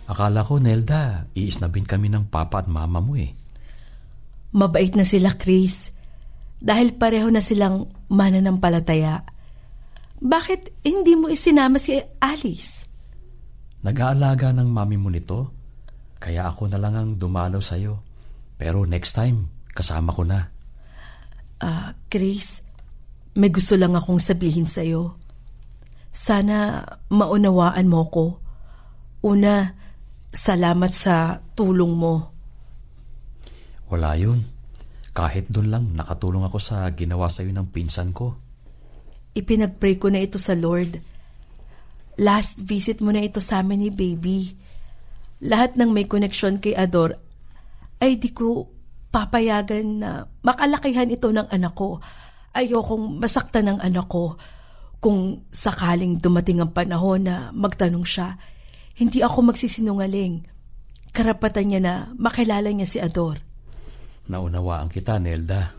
Akala ko, Nelda, iisnabin kami ng papa at mama mo eh. Mabait na sila, Chris. Dahil pareho na silang mananampalataya. Bakit hindi mo isinama si Alice? Nag-aalaga ng mami mo nito, kaya ako na lang ang dumalaw sa'yo. Pero next time, kasama ko na. Chris, may gusto lang akong sabihin sa'yo. Sana maunawaan mo ko. Una, salamat sa tulong mo. Wala yun. Kahit doon lang nakatulong ako sa ginawa sa'yo ng pinsan ko. Ipinag-pray ko na ito sa Lord. Last visit mo na ito sa amin ni baby. Lahat ng may koneksyon kay Ador ay di ko papayagan na makalakihan ito ng anak ko. Ayokong masaktan ng anak ko. Kung sakaling dumating ang panahon na magtanong siya, hindi ako magsisinungaling. Karapatan niya na makilala niya si Ador. Naunawaan kita, Nelda.